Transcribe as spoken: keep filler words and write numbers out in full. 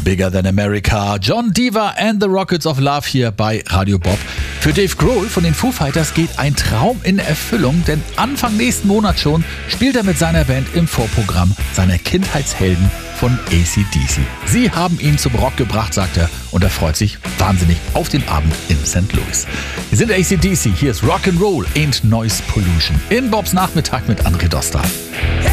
Bigger Than America. John Deaver and the Rockets of Love hier bei Radio Bob. Für Dave Grohl von den Foo Fighters geht ein Traum in Erfüllung, denn Anfang nächsten Monat schon spielt er mit seiner Band im Vorprogramm seiner Kindheitshelden von A C D C. Sie haben ihn zum Rock gebracht, sagt er, und er freut sich wahnsinnig auf den Abend in Sankt Louis. Wir sind A C D C, hier ist Rock'n'Roll and Noise Pollution in Bobs Nachmittag mit André Doster.